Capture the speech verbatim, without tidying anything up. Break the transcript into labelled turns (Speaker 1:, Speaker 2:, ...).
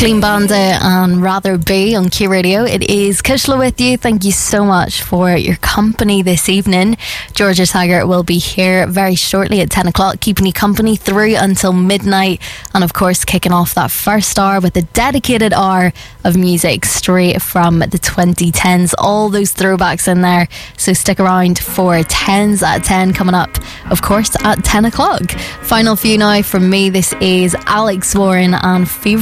Speaker 1: Clean Bandit and Rather Be on Q Radio. It is Kushla with you. Thank you so much for your company this evening. Georgia Taggart will be here very shortly at ten o'clock, keeping you company through until midnight. And of course, kicking off that first hour with a dedicated hour of music straight from the twenty tens. All those throwbacks in there. So stick around for tens at ten coming up, of course, at ten o'clock. Final few now from me. This is Alex Warren and Fever.